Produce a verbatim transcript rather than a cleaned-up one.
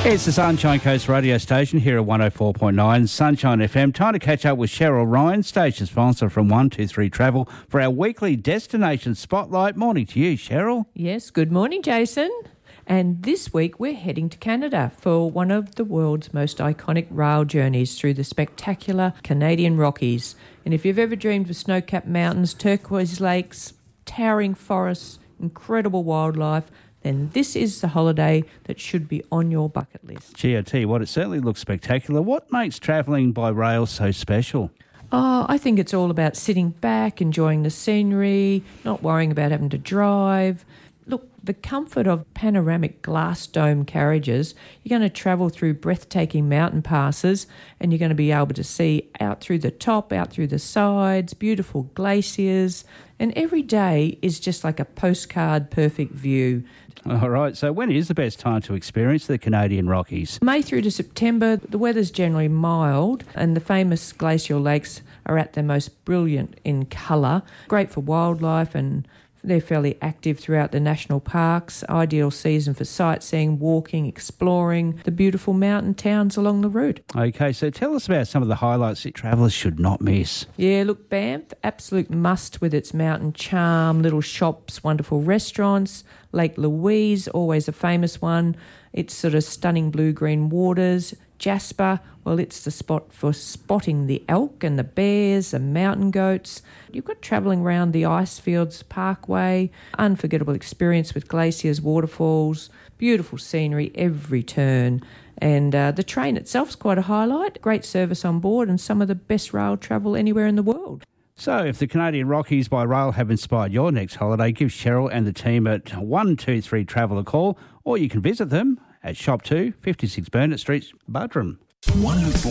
It's the Sunshine Coast radio station here at one oh four point nine Sunshine F M. Time to catch up with Cheryl Ryan, station sponsor from one two three Travel, for our weekly destination spotlight. Morning to you, Cheryl. Yes, good morning, Jason. And this week we're heading to Canada for one of the world's most iconic rail journeys through the spectacular Canadian Rockies. And if you've ever dreamed of snow-capped mountains, turquoise lakes, towering forests, incredible wildlife, then this is the holiday that should be on your bucket list. Gee, I tell you what, it certainly looks spectacular. What makes travelling by rail so special? Oh, I think it's all about sitting back, enjoying the scenery, not worrying about having to drive. Look, the comfort of panoramic glass dome carriages, you're going to travel through breathtaking mountain passes and you're going to be able to see out through the top, out through the sides, beautiful glaciers, and every day is just like a postcard perfect view. All right, so when is the best time to experience the Canadian Rockies? May through to September, the weather's generally mild and the famous glacial lakes are at their most brilliant in colour. Great for wildlife, and they're fairly active throughout the national parks. Ideal season for sightseeing, walking, exploring the beautiful mountain towns along the route. Okay, so tell us about some of the highlights that travellers should not miss. Yeah, look, Banff, absolute must with its mountain charm, little shops, wonderful restaurants. Lake Louise, always a famous one. It's sort of stunning blue-green waters. Jasper, well, it's the spot for spotting the elk and the bears, the mountain goats. You've got travelling around the Icefields Parkway, unforgettable experience with glaciers, waterfalls, beautiful scenery every turn. And uh, the train itself's quite a highlight. Great service on board and some of the best rail travel anywhere in the world. So if the Canadian Rockies by rail have inspired your next holiday, give Cheryl and the team at one two three Travel a call, or you can visit them at Shop two, fifty-six Burnett Street, Buderim. one oh four